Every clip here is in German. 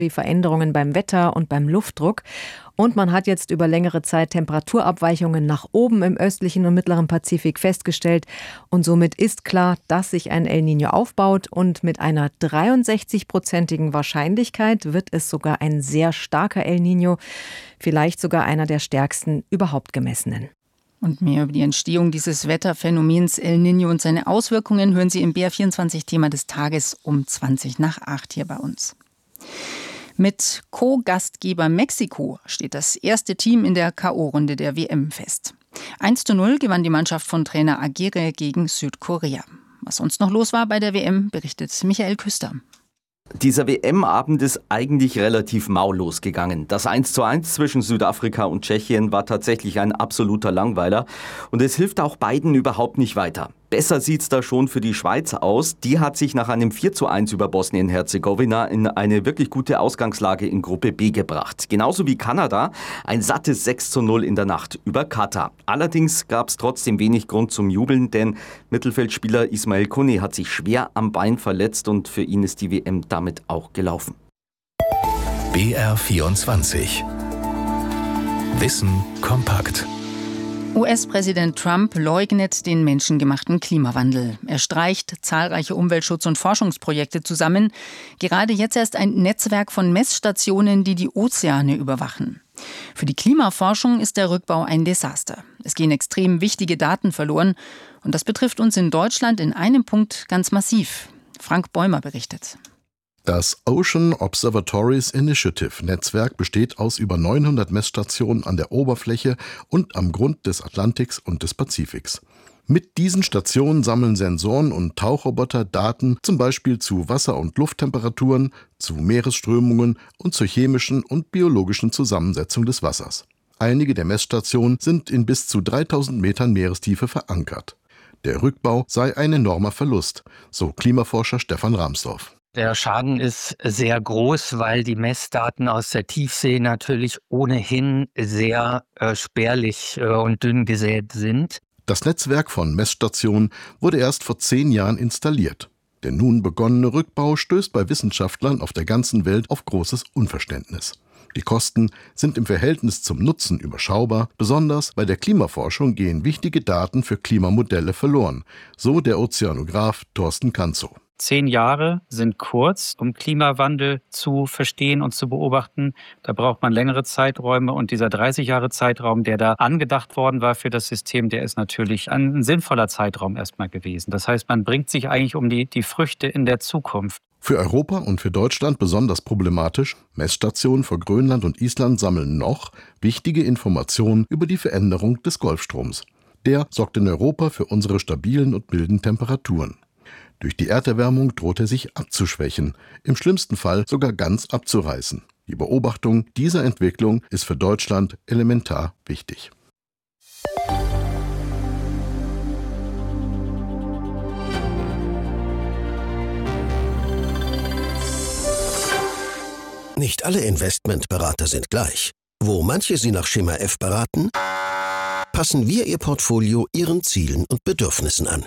die Veränderungen beim Wetter und beim Luftdruck. Und man hat jetzt über längere Zeit Temperaturabweichungen nach oben im östlichen und mittleren Pazifik festgestellt. Und somit ist klar, dass sich ein El Niño aufbaut. Und mit einer 63-prozentigen Wahrscheinlichkeit wird es sogar ein sehr starker El Niño, vielleicht sogar einer der stärksten überhaupt gemessenen. Und mehr über die Entstehung dieses Wetterphänomens El Niño und seine Auswirkungen hören Sie im BR24-Thema des Tages um 20:08 hier bei uns. Mit Co-Gastgeber Mexiko steht das erste Team in der K.O.-Runde der WM fest. 1:0 gewann die Mannschaft von Trainer Aguirre gegen Südkorea. Was sonst noch los war bei der WM, berichtet Michael Küster. Dieser WM-Abend ist eigentlich relativ mau losgegangen. Das 1:1 zwischen Südafrika und Tschechien war tatsächlich ein absoluter Langweiler. Und es hilft auch beiden überhaupt nicht weiter. Besser sieht's da schon für die Schweiz aus. Die hat sich nach einem 4:1 über Bosnien-Herzegowina in eine wirklich gute Ausgangslage in Gruppe B gebracht. Genauso wie Kanada ein sattes 6:0 in der Nacht über Katar. Allerdings gab's trotzdem wenig Grund zum Jubeln, denn Mittelfeldspieler Ismail Koné hat sich schwer am Bein verletzt und für ihn ist die WM damit auch gelaufen. BR24 Wissen kompakt. US-Präsident Trump leugnet den menschengemachten Klimawandel. Er streicht zahlreiche Umweltschutz- und Forschungsprojekte zusammen. Gerade jetzt erst ein Netzwerk von Messstationen, die die Ozeane überwachen. Für die Klimaforschung ist der Rückbau ein Desaster. Es gehen extrem wichtige Daten verloren. Und das betrifft uns in Deutschland in einem Punkt ganz massiv. Frank Bäumer berichtet. Das Ocean Observatories Initiative Netzwerk besteht aus über 900 Messstationen an der Oberfläche und am Grund des Atlantiks und des Pazifiks. Mit diesen Stationen sammeln Sensoren und Tauchroboter Daten zum Beispiel zu Wasser- und Lufttemperaturen, zu Meeresströmungen und zur chemischen und biologischen Zusammensetzung des Wassers. Einige der Messstationen sind in bis zu 3000 Metern Meerestiefe verankert. Der Rückbau sei ein enormer Verlust, so Klimaforscher Stefan Rahmsdorf. Der Schaden ist sehr groß, weil die Messdaten aus der Tiefsee natürlich ohnehin sehr spärlich und dünn gesät sind. Das Netzwerk von Messstationen wurde erst vor 10 Jahren installiert. Der nun begonnene Rückbau stößt bei Wissenschaftlern auf der ganzen Welt auf großes Unverständnis. Die Kosten sind im Verhältnis zum Nutzen überschaubar. Besonders bei der Klimaforschung gehen wichtige Daten für Klimamodelle verloren, so der Ozeanograph Thorsten Kanzow. 10 Jahre sind kurz, um Klimawandel zu verstehen und zu beobachten. Da braucht man längere Zeiträume und dieser 30 Jahre Zeitraum, der da angedacht worden war für das System, der ist natürlich ein sinnvoller Zeitraum erstmal gewesen. Das heißt, man bringt sich eigentlich um die Früchte in der Zukunft. Für Europa und für Deutschland besonders problematisch. Messstationen vor Grönland und Island sammeln noch wichtige Informationen über die Veränderung des Golfstroms. Der sorgt in Europa für unsere stabilen und milden Temperaturen. Durch die Erderwärmung droht er sich abzuschwächen, im schlimmsten Fall sogar ganz abzureißen. Die Beobachtung dieser Entwicklung ist für Deutschland elementar wichtig. Nicht alle Investmentberater sind gleich. Wo manche Sie nach Schema F beraten, passen wir Ihr Portfolio Ihren Zielen und Bedürfnissen an.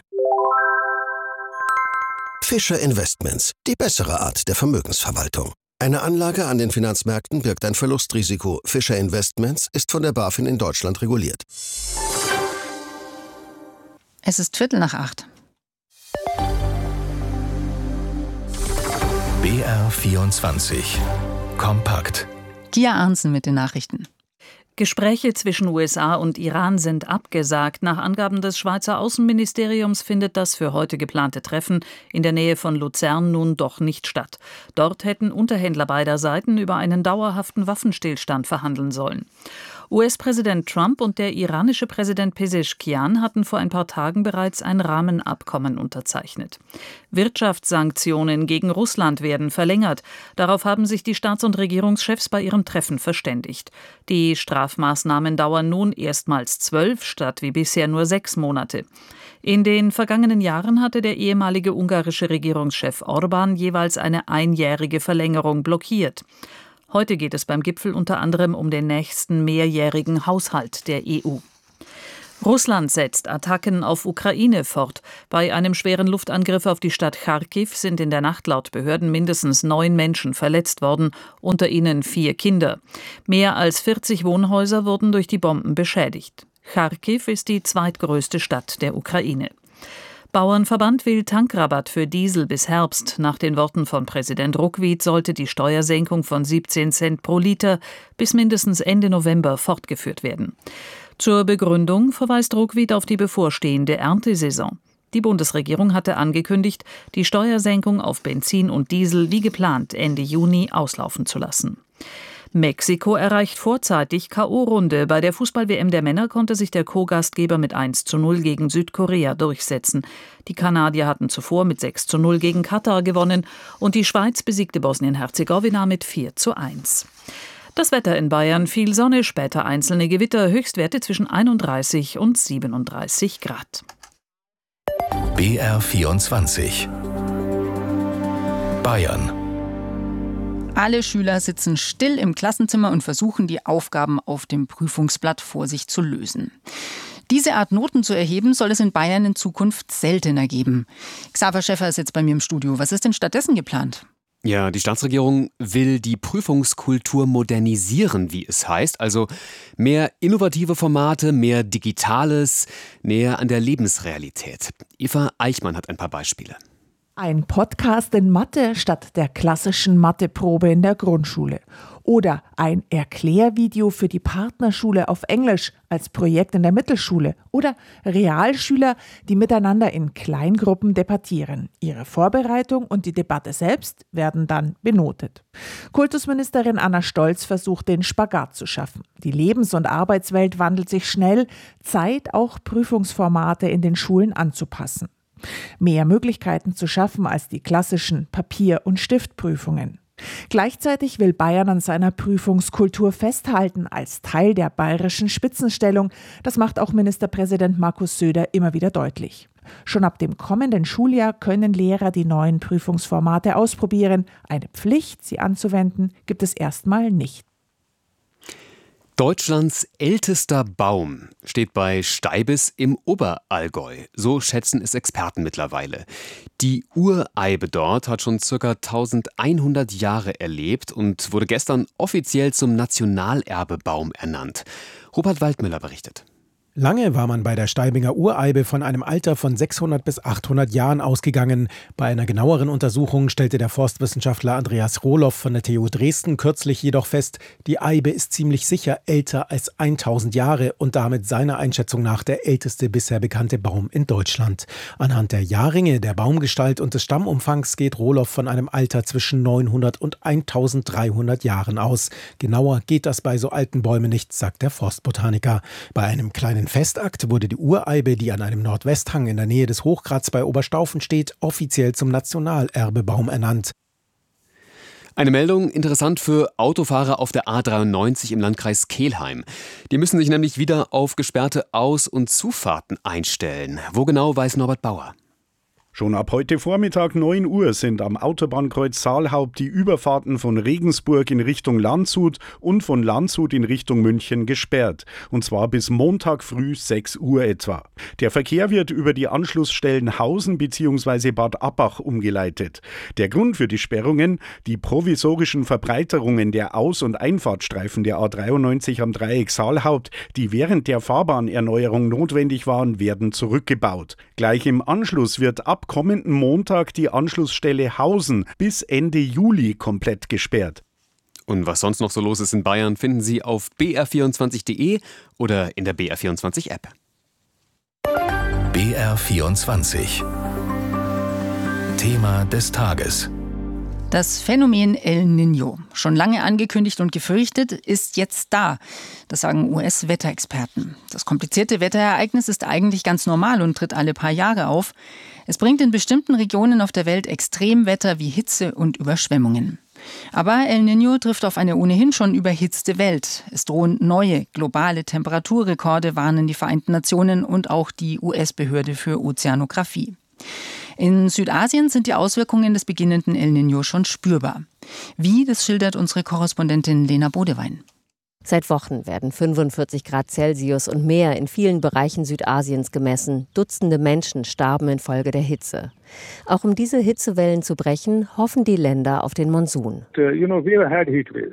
Fischer Investments, die bessere Art der Vermögensverwaltung. Eine Anlage an den Finanzmärkten birgt ein Verlustrisiko. Fischer Investments ist von der BaFin in Deutschland reguliert. Es ist 7:45. BR24 kompakt. Gia Arnsen mit den Nachrichten. Gespräche zwischen USA und Iran sind abgesagt. Nach Angaben des Schweizer Außenministeriums findet das für heute geplante Treffen in der Nähe von Luzern nun doch nicht statt. Dort hätten Unterhändler beider Seiten über einen dauerhaften Waffenstillstand verhandeln sollen. US-Präsident Trump und der iranische Präsident Pezeshkian hatten vor ein paar Tagen bereits ein Rahmenabkommen unterzeichnet. Wirtschaftssanktionen gegen Russland werden verlängert. Darauf haben sich die Staats- und Regierungschefs bei ihrem Treffen verständigt. Die Strafmaßnahmen dauern nun erstmals 12 statt wie bisher nur 6 Monate. In den vergangenen Jahren hatte der ehemalige ungarische Regierungschef Orbán jeweils eine einjährige Verlängerung blockiert. Heute geht es beim Gipfel unter anderem um den nächsten mehrjährigen Haushalt der EU. Russland setzt Attacken auf Ukraine fort. Bei einem schweren Luftangriff auf die Stadt Charkiw sind in der Nacht laut Behörden mindestens 9 Menschen verletzt worden, unter ihnen 4 Kinder. Mehr als 40 Wohnhäuser wurden durch die Bomben beschädigt. Charkiw ist die zweitgrößte Stadt der Ukraine. Bauernverband will Tankrabatt für Diesel bis Herbst. Nach den Worten von Präsident Ruckwied sollte die Steuersenkung von 17 Cent pro Liter bis mindestens Ende November fortgeführt werden. Zur Begründung verweist Ruckwied auf die bevorstehende Erntesaison. Die Bundesregierung hatte angekündigt, die Steuersenkung auf Benzin und Diesel wie geplant Ende Juni auslaufen zu lassen. Mexiko erreicht vorzeitig K.O.-Runde. Bei der Fußball-WM der Männer konnte sich der Co-Gastgeber mit 1:0 gegen Südkorea durchsetzen. Die Kanadier hatten zuvor mit 6:0 gegen Katar gewonnen und die Schweiz besiegte Bosnien-Herzegowina mit 4:1. Das Wetter in Bayern: viel Sonne, später einzelne Gewitter, Höchstwerte zwischen 31 und 37 Grad. BR24 Bayern. Alle Schüler sitzen still im Klassenzimmer und versuchen, die Aufgaben auf dem Prüfungsblatt vor sich zu lösen. Diese Art Noten zu erheben, soll es in Bayern in Zukunft seltener geben. Xaver Schäffer ist jetzt bei mir im Studio. Was ist denn stattdessen geplant? Ja, die Staatsregierung will die Prüfungskultur modernisieren, wie es heißt. Also mehr innovative Formate, mehr Digitales, näher an der Lebensrealität. Eva Eichmann hat ein paar Beispiele. Ein Podcast in Mathe statt der klassischen Matheprobe in der Grundschule. Oder ein Erklärvideo für die Partnerschule auf Englisch als Projekt in der Mittelschule. Oder Realschüler, die miteinander in Kleingruppen debattieren. Ihre Vorbereitung und die Debatte selbst werden dann benotet. Kultusministerin Anna Stolz versucht, den Spagat zu schaffen. Die Lebens- und Arbeitswelt wandelt sich schnell. Zeit, auch Prüfungsformate in den Schulen anzupassen. Mehr Möglichkeiten zu schaffen als die klassischen Papier- und Stiftprüfungen. Gleichzeitig will Bayern an seiner Prüfungskultur festhalten als Teil der bayerischen Spitzenstellung. Das macht auch Ministerpräsident Markus Söder immer wieder deutlich. Schon ab dem kommenden Schuljahr können Lehrer die neuen Prüfungsformate ausprobieren. Eine Pflicht, sie anzuwenden, gibt es erstmal nicht. Deutschlands ältester Baum steht bei Steibis im Oberallgäu. So schätzen es Experten mittlerweile. Die Ureibe dort hat schon ca. 1100 Jahre erlebt und wurde gestern offiziell zum Nationalerbebaum ernannt. Robert Waldmüller berichtet. Lange war man bei der Steibinger Ureibe von einem Alter von 600 bis 800 Jahren ausgegangen. Bei einer genaueren Untersuchung stellte der Forstwissenschaftler Andreas Rohloff von der TU Dresden kürzlich jedoch fest, die Eibe ist ziemlich sicher älter als 1000 Jahre und damit seiner Einschätzung nach der älteste bisher bekannte Baum in Deutschland. Anhand der Jahrringe, der Baumgestalt und des Stammumfangs geht Rohloff von einem Alter zwischen 900 und 1300 Jahren aus. Genauer geht das bei so alten Bäumen nicht, sagt der Forstbotaniker. Bei einem kleinen Festakt wurde die Ureibe, die an einem Nordwesthang in der Nähe des Hochgrats bei Oberstaufen steht, offiziell zum Nationalerbebaum ernannt. Eine Meldung interessant für Autofahrer auf der A93 im Landkreis Kelheim. Die müssen sich nämlich wieder auf gesperrte Aus- und Zufahrten einstellen. Wo genau, weiß Norbert Bauer. Schon ab heute Vormittag 9 Uhr sind am Autobahnkreuz Saalhaupt die Überfahrten von Regensburg in Richtung Landshut und von Landshut in Richtung München gesperrt. Und zwar bis Montag früh 6 Uhr etwa. Der Verkehr wird über die Anschlussstellen Hausen bzw. Bad Abbach umgeleitet. Der Grund für die Sperrungen: die provisorischen Verbreiterungen der Aus- und Einfahrtstreifen der A93 am Dreieck Saalhaupt, die während der Fahrbahnerneuerung notwendig waren, werden zurückgebaut. Gleich im Anschluss wird ab kommenden Montag die Anschlussstelle Hausen bis Ende Juli komplett gesperrt. Und was sonst noch so los ist in Bayern, finden Sie auf br24.de oder in der BR24-App. BR24 Thema des Tages. Das Phänomen El Niño, schon lange angekündigt und gefürchtet, ist jetzt da. Das sagen US-Wetterexperten. Das komplizierte Wetterereignis ist eigentlich ganz normal und tritt alle paar Jahre auf. Es bringt in bestimmten Regionen auf der Welt Extremwetter wie Hitze und Überschwemmungen. Aber El Niño trifft auf eine ohnehin schon überhitzte Welt. Es drohen neue globale Temperaturrekorde, warnen die Vereinten Nationen und auch die US-Behörde für Ozeanographie. In Südasien sind die Auswirkungen des beginnenden El Niño schon spürbar. Wie, das schildert unsere Korrespondentin Lena Bodewein. Seit Wochen werden 45 Grad Celsius und mehr in vielen Bereichen Südasiens gemessen. Dutzende Menschen starben infolge der Hitze. Auch um diese Hitzewellen zu brechen, hoffen die Länder auf den Monsun. We had heat waves.